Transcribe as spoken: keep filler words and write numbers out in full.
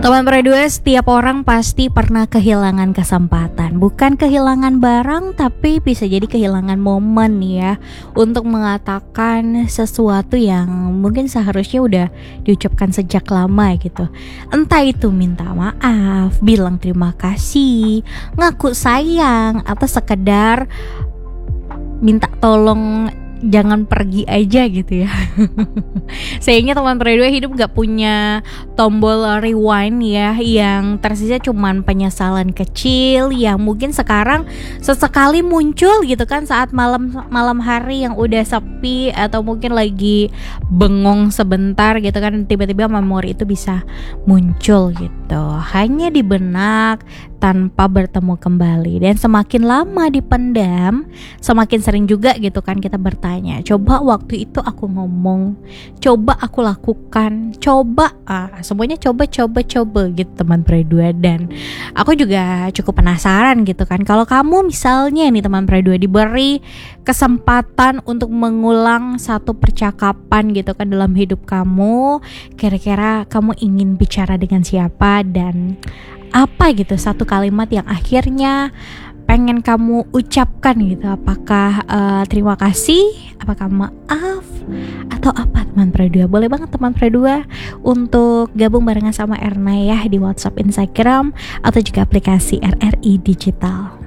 Teman Perdua, setiap orang pasti pernah kehilangan kesempatan. Bukan kehilangan barang, tapi bisa jadi kehilangan momen ya, untuk mengatakan sesuatu yang mungkin seharusnya udah diucapkan sejak lama gitu. Entah itu minta maaf, bilang terima kasih, ngaku sayang, atau sekedar minta tolong jangan pergi aja gitu ya. Sayangnya teman Perdua hidup gak punya tombol rewind ya, yang tersisa cuman penyesalan kecil yang mungkin sekarang sesekali muncul gitu kan saat malam malam hari yang udah sepi, atau mungkin lagi bengong sebentar gitu kan, tiba-tiba memori itu bisa muncul gitu hanya di benak tanpa bertemu kembali. Dan semakin lama dipendam, semakin sering juga gitu kan kita bertanya, coba waktu itu aku ngomong, coba aku lakukan, coba ah, semuanya coba coba coba gitu teman Perdua. Dan aku juga cukup penasaran gitu kan, kalau kamu misalnya nih teman Perdua diberi kesempatan untuk mengulang satu percakapan gitu kan dalam hidup kamu, kira-kira kamu ingin bicara dengan siapa dan apa gitu satu kalimat yang akhirnya pengen kamu ucapkan gitu? Apakah uh, terima kasih, apakah maaf, atau apa teman Perdua? Boleh banget teman Perdua untuk gabung barengan sama Erna ya di WhatsApp, Instagram, atau juga aplikasi R R I Digital.